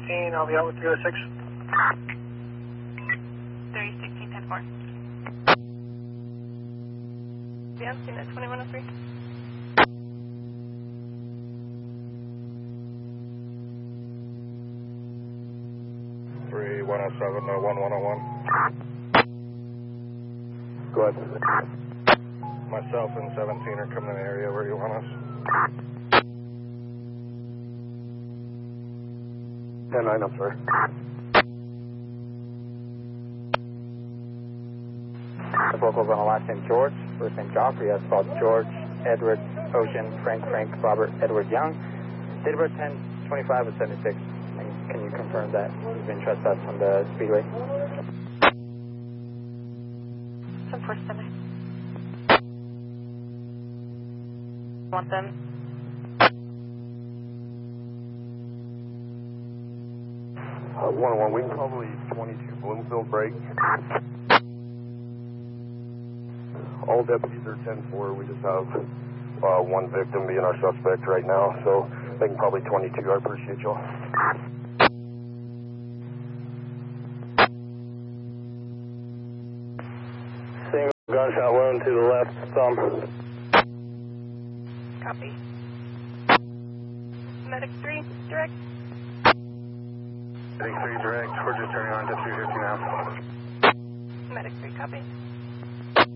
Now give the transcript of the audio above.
16, I'll be out with 306. 316, 10-4. Be on scene at 2103. 1101. Go ahead. Myself and 17 are coming in the area where you want us. 10-9, I'm sorry. The vocals on the last name George, first name Joffrey, as spelled George, Edward, Ocean, Frank, Robert, Edward Young. Date of birth 10/25 of 76. And can you confirm that you've been trespassed from the speedway? Some first time. Want them? 101, we can probably 22 Bloomfield break. All deputies are 10-4. We just have one victim being our suspect right now, so they can probably 22. I appreciate y'all. Single gunshot wound to the left thumb. Copy. Medic 3, direct. Medic 3 direct, we're just turning on to 350 now. Medic 3, copy.